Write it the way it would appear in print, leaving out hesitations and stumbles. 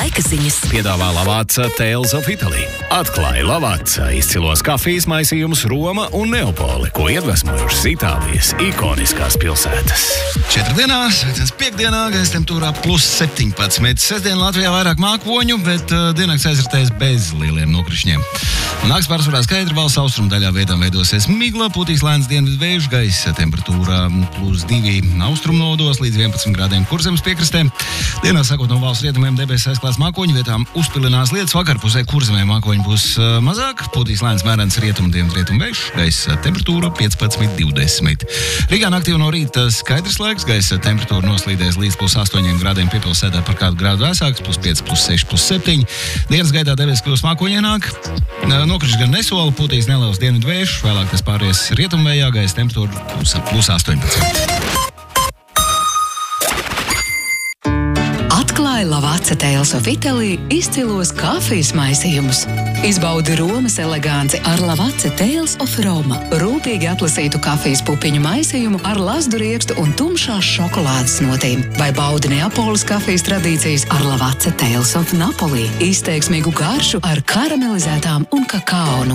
laika ziņas. Piedāvā Lavazza Tales of Italy. Atklāja Lavazza izcilos kafijas maisījumus Roma un Neapoli, ko iedvesmojušas Itālijas ikoniskās pilsētas. 4 dienās, piekdienā, gaisa temperatūrā plus 17. Sestdien Latvijā vairāk mākoņu, bet diennakts aizritēs bez lieliem nokrišņiem. Nakts pārsvarā skaidra, valsts austrumu daļā vietām veidosies migla, putīs lēns dienvidu vējš, gaisa temperatūrā plus 2 austrumu nodos līdz 11 grādiem Kurzemes piekrastē. Dienā sakot no valsts rietumiem debesis aizklās mākoņu, vietām uzpilinās lietus, vakarpusē Kurzemē mākoņu būs mazāk, putīs lēns mērens rietumu vējš, gaisa temperatūra 15–20. Rīgā naktī no rīta skaidrs laiks, gaisa temperatūra noslīdēs līdz plus 8 grādiem, piepilsētā par kādu grādu vēsāks, plus 5, plus 6, plus 7. Dienas gaitā debesis kļūs mākoņienāk. Nokrišņi gan nesola, putīs neliels dienvidu vējš, vēlāk tas pāries rietumvējā, gaisa temperatūra plus 18. Atklāja Lavazza Tales of Italy izcilos kafijas maisījumus. Izbaudi Romas eleganci ar Lavazza Tales of Roma. Rūpīgi atlasītu kafijas pupiņu maisījumu ar lazdu riekstu un tumšās šokolādes notīm. Vai baudi Neapoles kafijas tradīcijas ar Lavazza Tales of Napoli. Izteiksmīgu garšu ar karamelizētām un kakao